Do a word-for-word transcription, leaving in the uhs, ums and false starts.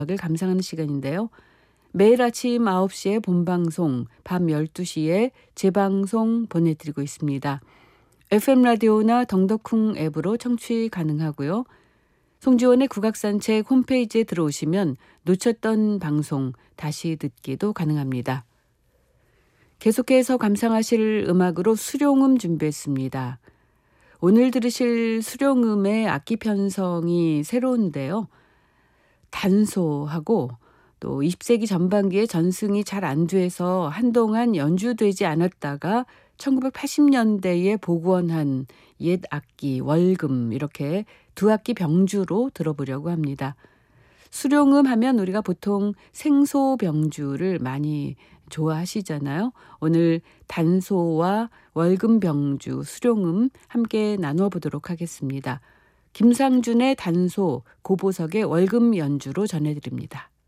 을 감상하는 시간인데요. 매일 아침 아홉 시에 본방송, 밤 열두 시에 재방송 보내드리고 있습니다. 에프엠 라디오나 덩더쿵 앱으로 청취 가능하고요. 송지원의 국악산책 홈페이지에 들어오시면 놓쳤던 방송 다시 듣기도 가능합니다. 계속해서 감상하실 음악으로 수룡음 준비했습니다. 오늘 들으실 수룡음의 악기 편성이 새로운데요. 단소하고 또 이십 세기 전반기에 전승이 잘 안 돼서 한동안 연주되지 않았다가 천구백팔십 년대에 복원한 옛 악기 월금 이렇게 두 악기 병주로 들어보려고 합니다. 수룡음 하면 우리가 보통 생소병주를 많이 좋아하시잖아요. 오늘 단소와 월금병주, 수룡음 함께 나누어 보도록 하겠습니다. 김상준의 단소, 고보석의 월금 연주로 전해드립니다.